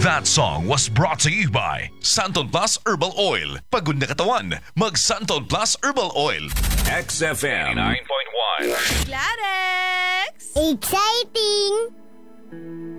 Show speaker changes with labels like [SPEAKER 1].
[SPEAKER 1] That song was brought to you by Santon Plus Herbal Oil. Pagod na katawan, mag Santon Plus Herbal Oil.
[SPEAKER 2] XFM 9.1.
[SPEAKER 3] Clarex!
[SPEAKER 4] Exciting!